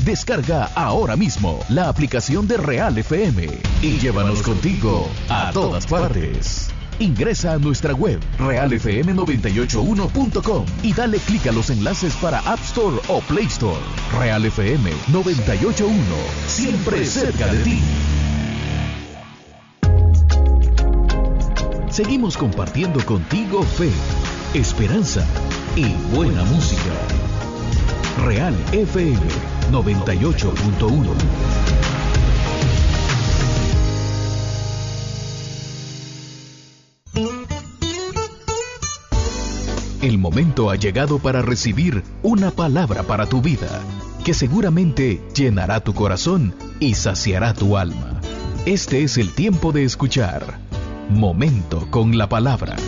Descarga ahora mismo la aplicación de Real FM y llévanos contigo a todas partes. Ingresa a nuestra web realfm981.com y dale clic a los enlaces para App Store o Play Store. Real FM 981, siempre cerca de ti. Seguimos compartiendo contigo fe, esperanza y buena música. Real FM 98.1. El momento ha llegado para recibir una palabra para tu vida, que seguramente llenará tu corazón y saciará tu alma. Este es el tiempo de escuchar Momento con la Palabra.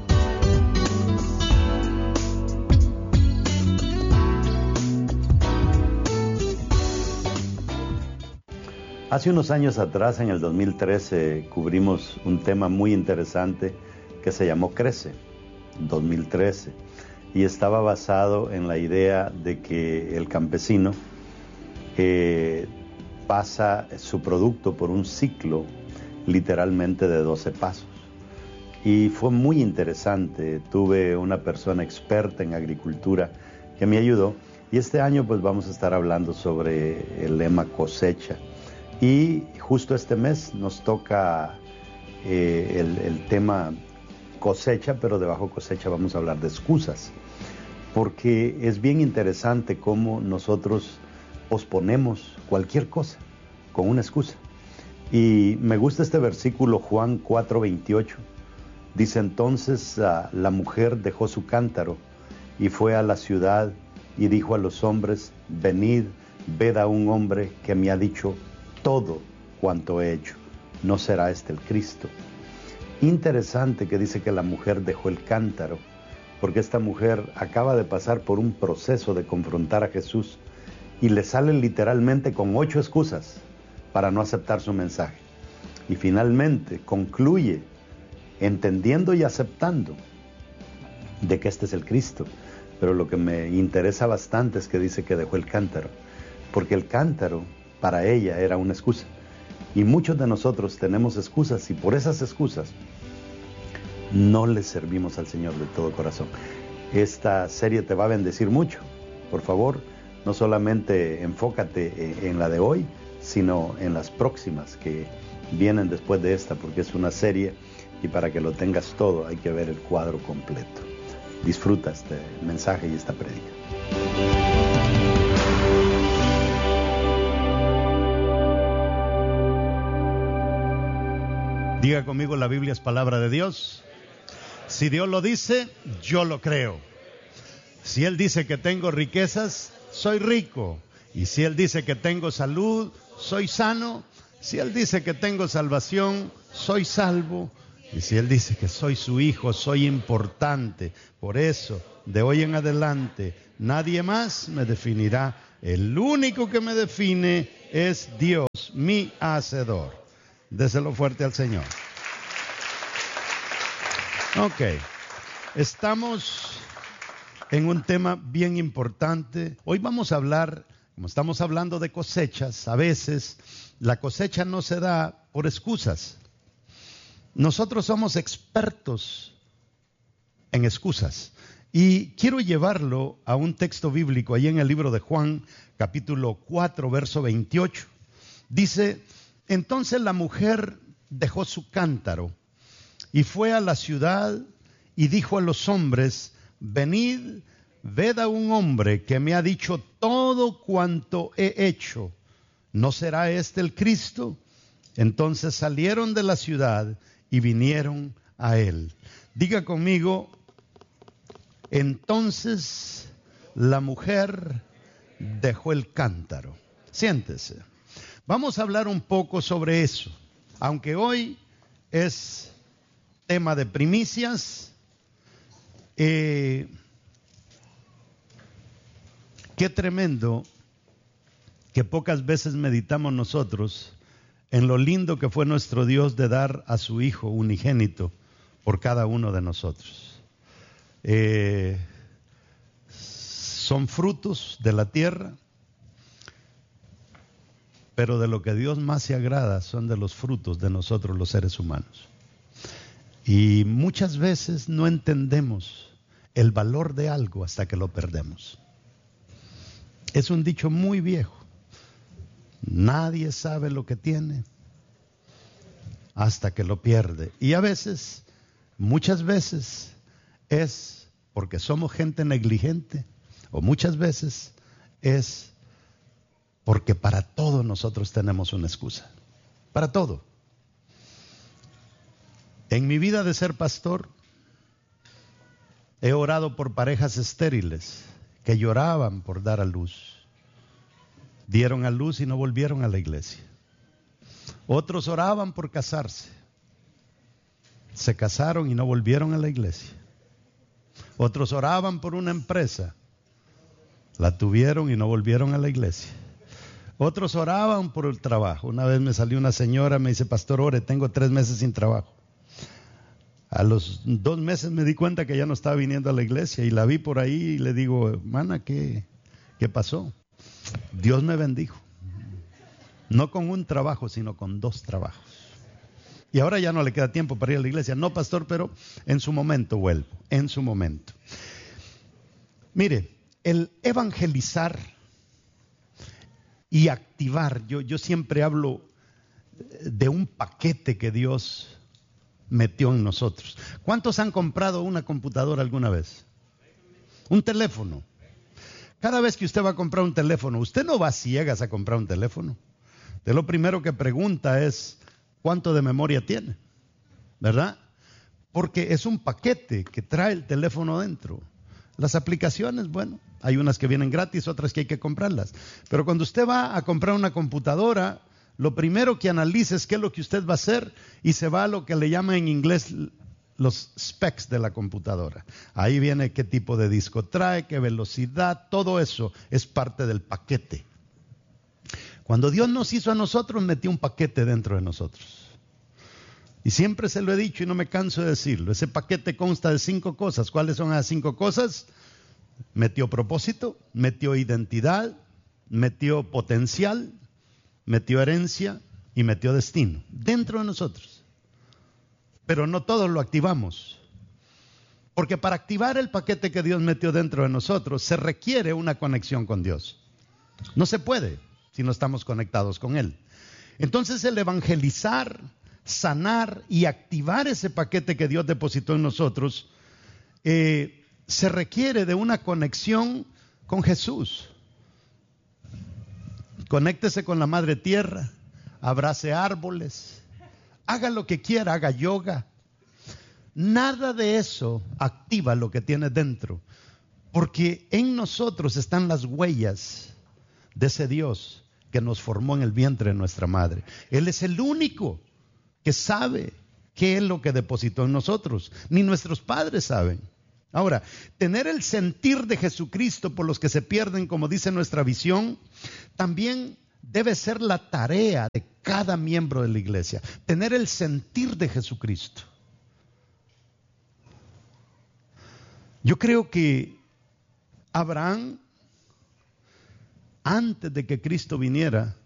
Hace unos años atrás, en el 2013, cubrimos un tema muy interesante que se llamó Crece, 2013, y estaba basado en la idea de que el campesino pasa su producto por un ciclo literalmente de 12 pasos. Y fue muy interesante. Tuve una persona experta en agricultura que me ayudó, y este año pues vamos a estar hablando sobre el lema cosecha. Y justo este mes nos toca el tema cosecha, pero debajo cosecha vamos a hablar de excusas, porque es bien interesante cómo nosotros posponemos cualquier cosa con una excusa. Y me gusta este versículo, Juan 4:28, dice: entonces la mujer dejó su cántaro y fue a la ciudad y dijo a los hombres: venid, ved a un hombre que me ha dicho todo cuanto he hecho. ¿No será este el Cristo? Interesante que dice que la mujer dejó el cántaro, porque esta mujer acaba de pasar por un proceso de confrontar a Jesús y le salen literalmente con 8 excusas para no aceptar su mensaje. Y finalmente concluye entendiendo y aceptando de que este es el Cristo. Pero lo que me interesa bastante es que dice que dejó el cántaro, porque el cántaro para ella era una excusa. Y muchos de nosotros tenemos excusas, y por esas excusas no le servimos al Señor de todo corazón. Esta serie te va a bendecir mucho. Por favor, no solamente enfócate en la de hoy, sino en las próximas que vienen después de esta, porque es una serie, y para que lo tengas todo hay que ver el cuadro completo. Disfruta este mensaje y esta prédica. Diga conmigo: la Biblia es palabra de Dios. Si Dios lo dice, yo lo creo. Si Él dice que tengo riquezas, soy rico. Y si Él dice que tengo salud, soy sano. Si Él dice que tengo salvación, soy salvo. Y si Él dice que soy su hijo, soy importante. Por eso, de hoy en adelante, nadie más me definirá. El único que me define es Dios, mi hacedor. Déselo fuerte al Señor. Ok, estamos en un tema bien importante. Hoy vamos a hablar, como estamos hablando de cosechas, a veces la cosecha no se da por excusas. Nosotros somos expertos en excusas. Y quiero llevarlo a un texto bíblico, ahí en el libro de Juan, capítulo 4, verso 28. Dice: entonces la mujer dejó su cántaro y fue a la ciudad y dijo a los hombres: venid, ved a un hombre que me ha dicho todo cuanto he hecho. ¿No será este el Cristo? Entonces salieron de la ciudad y vinieron a él. Diga conmigo: entonces la mujer dejó el cántaro. Siéntese. Vamos a hablar un poco sobre eso. Aunque hoy es tema de primicias, qué tremendo que pocas veces meditamos nosotros en lo lindo que fue nuestro Dios de dar a su Hijo unigénito por cada uno de nosotros. Son frutos de la tierra, Pero de lo que Dios más se agrada son de los frutos de nosotros los seres humanos. Y muchas veces no entendemos el valor de algo hasta que lo perdemos. Es un dicho muy viejo. Nadie sabe lo que tiene hasta que lo pierde. Y a veces, muchas veces, es porque somos gente negligente, o muchas veces es porque para todo nosotros tenemos una excusa. Para todo. En mi vida de ser pastor, he orado por parejas estériles que lloraban por dar a luz. Dieron a luz y no volvieron a la iglesia. Otros oraban por casarse. Se casaron y no volvieron a la iglesia. Otros oraban por una empresa. La tuvieron y no volvieron a la iglesia. Otros oraban por el trabajo. Una vez me salió una señora, me dice: pastor, ore, tengo 3 meses sin trabajo. A los 2 meses me di cuenta que ya no estaba viniendo a la iglesia y la vi por ahí y le digo: hermana, ¿qué pasó? Dios me bendijo. No con un trabajo, sino con 2 trabajos. Y ahora ya no le queda tiempo para ir a la iglesia. No, pastor, pero en su momento vuelvo, en su momento. Mire, el evangelizar y activar, yo siempre hablo de un paquete que Dios metió en nosotros. ¿Cuántos han comprado una computadora alguna vez? Un teléfono. Cada vez que usted va a comprar un teléfono, usted no va a ciegas a comprar un teléfono. Usted lo primero que pregunta es: ¿cuánto de memoria tiene? ¿Verdad? Porque es un paquete que trae el teléfono dentro. Las aplicaciones, bueno, hay unas que vienen gratis, otras que hay que comprarlas. Pero cuando usted va a comprar una computadora, lo primero que analiza es qué es lo que usted va a hacer y se va a lo que le llaman en inglés los specs de la computadora. Ahí viene qué tipo de disco trae, qué velocidad, todo eso es parte del paquete. Cuando Dios nos hizo a nosotros, metió un paquete dentro de nosotros. Y siempre se lo he dicho y no me canso de decirlo. Ese paquete consta de 5 cosas. ¿Cuáles son las 5 cosas? Metió propósito, metió identidad, metió potencial, metió herencia y metió destino dentro de nosotros. Pero no todos lo activamos. Porque para activar el paquete que Dios metió dentro de nosotros se requiere una conexión con Dios. No se puede si no estamos conectados con Él. Entonces el evangelizar, sanar y activar ese paquete que Dios depositó en nosotros se requiere de una conexión con Jesús. Conéctese con la Madre Tierra, abrace árboles, haga lo que quiera, haga yoga. Nada de eso activa lo que tiene dentro, porque en nosotros están las huellas de ese Dios que nos formó en el vientre de nuestra madre. Él es el único que sabe qué es lo que depositó en nosotros. Ni nuestros padres saben. Ahora, tener el sentir de Jesucristo por los que se pierden, como dice nuestra visión, también debe ser la tarea de cada miembro de la iglesia. Tener el sentir de Jesucristo. Yo creo que Abraham, antes de que Cristo viniera,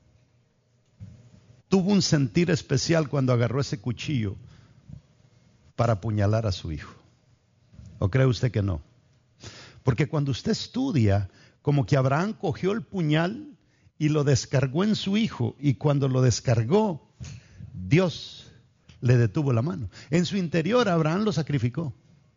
tuvo un sentir especial cuando agarró ese cuchillo para apuñalar a su hijo. ¿O cree usted que no? Porque cuando usted estudia, como que Abraham cogió el puñal y lo descargó en su hijo, y cuando lo descargó, Dios le detuvo la mano. En su interior, Abraham lo sacrificó.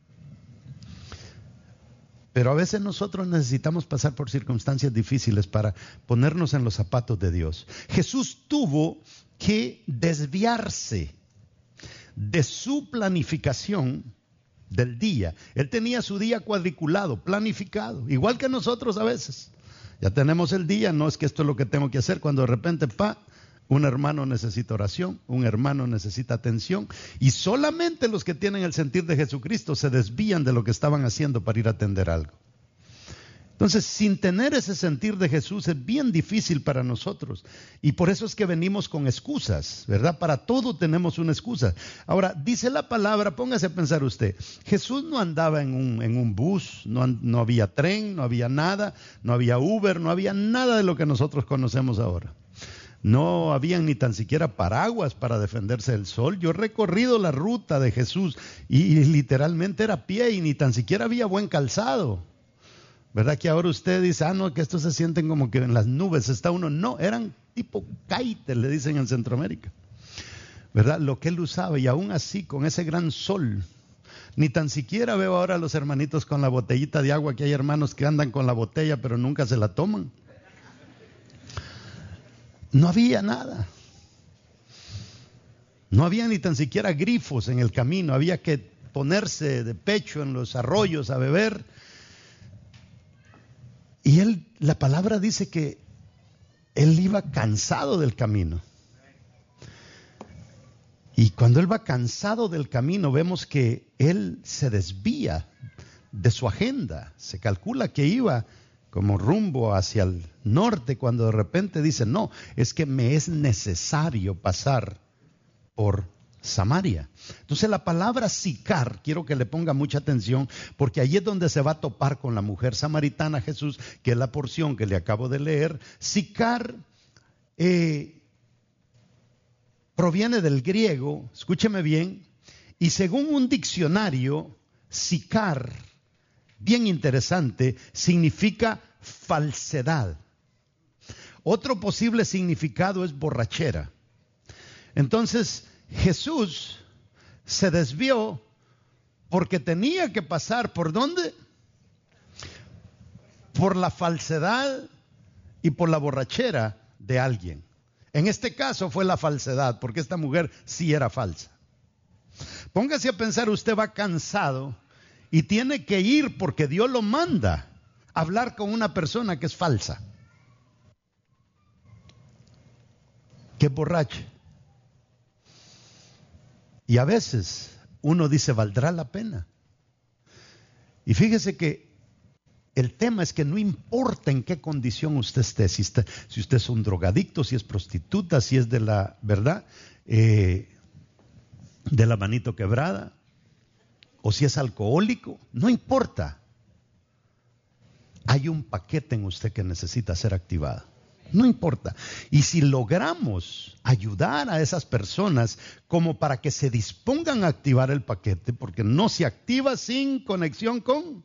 Pero a veces nosotros necesitamos pasar por circunstancias difíciles para ponernos en los zapatos de Dios. Jesús tuvo que desviarse de su planificación del día. Él tenía su día cuadriculado, planificado, igual que nosotros a veces. Ya tenemos el día, no es que esto es lo que tengo que hacer, cuando de repente, un hermano necesita oración, un hermano necesita atención, y solamente los que tienen el sentir de Jesucristo se desvían de lo que estaban haciendo para ir a atender algo. Entonces, sin tener ese sentir de Jesús es bien difícil para nosotros, y por eso es que venimos con excusas, ¿verdad? Para todo tenemos una excusa. Ahora, dice la palabra, póngase a pensar usted, Jesús no andaba en un bus, no había tren, no había nada, no había Uber, no había nada de lo que nosotros conocemos ahora. No habían ni tan siquiera paraguas para defenderse del sol. Yo he recorrido la ruta de Jesús y literalmente era a pie y ni tan siquiera había buen calzado. ¿Verdad que ahora usted dice, no, que estos se sienten como que en las nubes está uno? No, eran tipo kite, le dicen en Centroamérica. ¿Verdad? Lo que él usaba, y aún así, con ese gran sol, ni tan siquiera veo ahora a los hermanitos con la botellita de agua, que hay hermanos que andan con la botella pero nunca se la toman. No había nada. No había ni tan siquiera grifos en el camino. Había que ponerse de pecho en los arroyos a beber. Y la palabra dice que él iba cansado del camino. Y cuando él va cansado del camino, vemos que él se desvía de su agenda. Se calcula que iba como rumbo hacia el norte, cuando de repente dice, no, es que me es necesario pasar por Samaria. Entonces la palabra sicar, quiero que le ponga mucha atención, porque ahí es donde se va a topar con la mujer samaritana Jesús, que es la porción que le acabo de leer. Sicar proviene del griego, escúcheme bien, y según un diccionario, sicar, bien interesante, significa falsedad. Otro posible significado es borrachera. Entonces, Jesús se desvió porque tenía que pasar, ¿por dónde? Por la falsedad y por la borrachera de alguien. En este caso fue la falsedad, porque esta mujer sí era falsa. Póngase a pensar, usted va cansado y tiene que ir porque Dios lo manda a hablar con una persona que es falsa, que es borracha. Y a veces uno dice, ¿valdrá la pena? Y fíjese que el tema es que no importa en qué condición usted esté, si usted es un drogadicto, si es prostituta, si es de la, ¿verdad? De la manito quebrada, o si es alcohólico, no importa. Hay un paquete en usted que necesita ser activado. No importa. Y si logramos ayudar a esas personas como para que se dispongan a activar el paquete, porque no se activa sin conexión con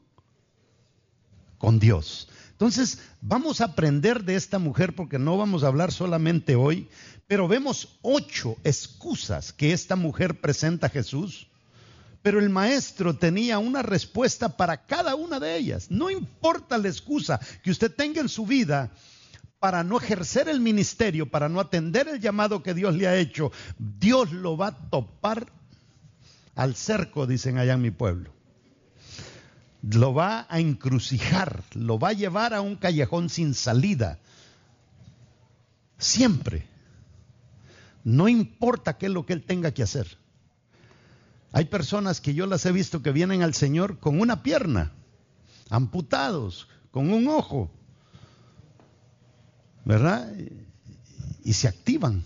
Dios. Entonces, vamos a aprender de esta mujer, porque no vamos a hablar solamente hoy, pero vemos 8 excusas que esta mujer presenta a Jesús. Pero el maestro tenía una respuesta para cada una de ellas. No importa la excusa que usted tenga en su vida para no ejercer el ministerio, para no atender el llamado que Dios le ha hecho, Dios lo va a topar al cerco, dicen allá en mi pueblo. Lo va a encrucijar, lo va a llevar a un callejón sin salida. Siempre. No importa qué es lo que él tenga que hacer. Hay personas que yo las he visto que vienen al Señor con una pierna, amputados, con un ojo, ¿verdad? Y se activan.